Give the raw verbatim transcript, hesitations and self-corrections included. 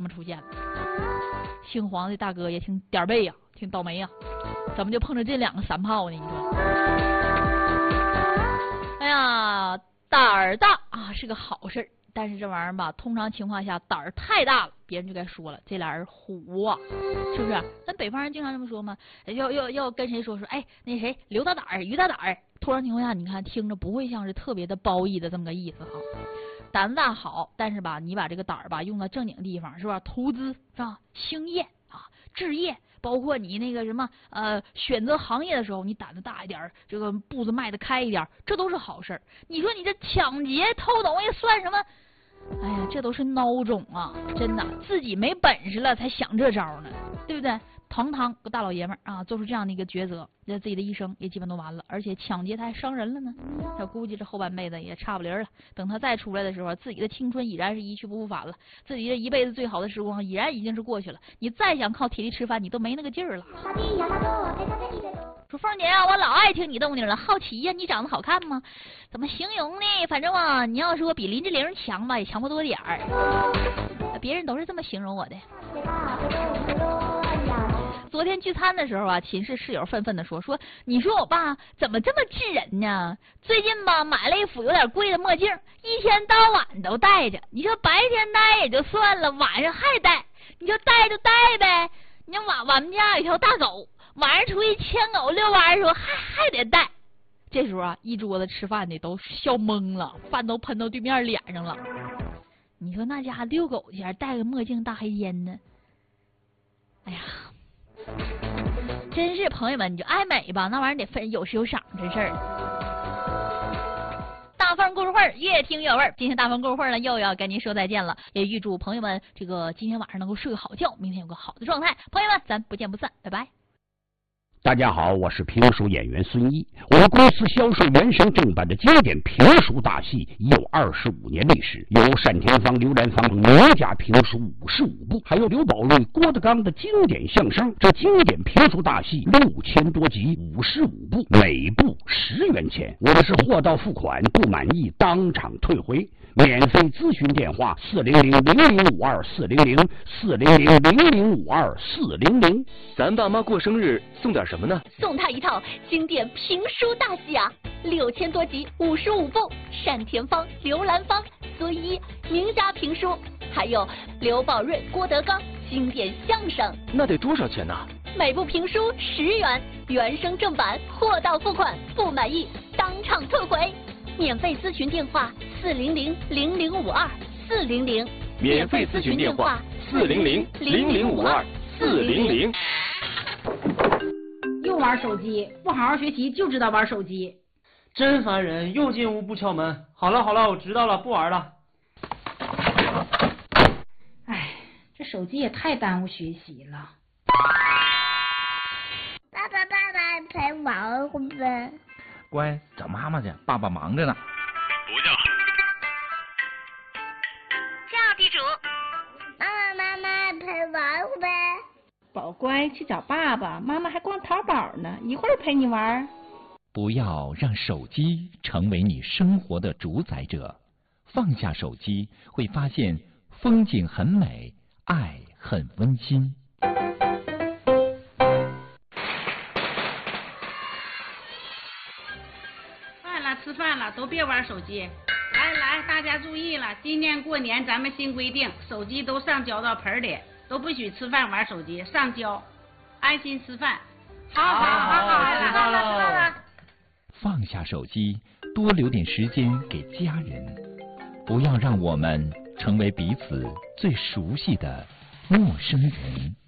出现了。姓黄的大哥也挺点背呀、啊，挺倒霉呀、啊，怎么就碰着这两个三炮呢？你说，哎呀，胆儿大啊是个好事，但是这玩意儿吧，通常情况下胆儿太大了，别人就该说了，这俩人虎啊，是不是？咱北方人经常这么说嘛，要要要跟谁说说，哎，那谁刘大胆儿、于大胆儿。通常情况下，你看听着不会像是特别的褒义的这么个意思哈。胆子大好，但是吧，你把这个胆儿吧用到正经地方，是吧？投资是吧？兴业啊，置业，包括你那个什么呃，选择行业的时候，你胆子大一点，这个步子迈得开一点，这都是好事儿。你说你这抢劫偷东西算什么？哎呀，这都是孬种啊！真的，自己没本事了才想这招呢，对不对？堂堂个大老爷们儿啊，做出这样的一个抉择，这自己的一生也基本都完了，而且抢劫他还伤人了呢。他估计这后半辈子也差不离了。等他再出来的时候，自己的青春已然是一去不复返了，自己这一辈子最好的时光已然已经是过去了。你再想靠体力吃饭，你都没那个劲儿了。说凤姐啊，我老爱听你动静了，好奇呀、啊，你长得好看吗？怎么形容呢？反正啊，你要说比林志玲强吧，也强不多点儿。别人都是这么形容我的。昨天聚餐的时候啊，寝室室友愤愤地说：“说你说我爸怎么这么治人呢？最近吧买了一副有点贵的墨镜，一天到晚都戴着。你说白天戴也就算了，晚上还戴。你说戴就戴呗。你看晚我们家有一条大狗，晚上出去牵狗遛弯的时候还还得戴。这时候啊，一桌子吃饭的都笑懵了，饭都喷到对面脸上了。你说那家遛狗去，戴个墨镜大黑天呢？哎呀！”真是朋友们，你就爱美吧，那玩意儿得分有时有赏，真事儿。大风故事会越听越味儿，今天大风故事会呢又要跟您说再见了，也预祝朋友们这个今天晚上能够睡个好觉，明天有个好的状态。朋友们，咱不见不散，拜拜。 大家好，我是评书演员孙一。我们公司销售原声正版的经典评书大戏已有二十五年历史，有单田芳、刘兰芳名家评书五十五部，还有刘宝瑞、郭德纲的经典相声。这经典评书大戏六千多集，五十五部，每部十元钱。我们是货到付款，不满意当场退回。免费咨询电话：四零零零零五二四零零四零零零零五二四零零。 咱爸妈过生日送点什么呢？ 送他一套经典评书大戏啊，六千多集，五十五部，单田芳、刘兰芳、孙一名家评书，还有刘宝瑞、郭德纲经典相声。 那得多少钱呢？ 每部评书十元，原声正版，货到付款，不满意当场退回。免费咨询电话：四零零零零五二四零零。 免费咨询电话：四零零零零五二四零零。 又玩手机，不好好学习就知道玩手机， 真烦人！又进屋不敲门。好了好了，我知道了，不玩了。 哎，这手机也太耽误学习了。 爸爸爸爸陪玩会呗。 乖，找妈妈去，爸爸忙着呢。 不叫。 叫地主。妈妈妈妈陪玩会呗。 宝乖，去找爸爸，妈妈还逛淘宝呢，一会儿陪你玩。 不要让手机成为你生活的主宰者，放下手机，会发现风景很美，爱很温馨。 饭了，吃饭了，都别玩手机。来来，大家注意了，今年过年咱们新规定，手机都上交到盆里，都不许吃饭玩手机，上交，安心吃饭。 好好好好，知道了。 放下手机，多留点时间给家人，不要让我们成为彼此最熟悉的陌生人。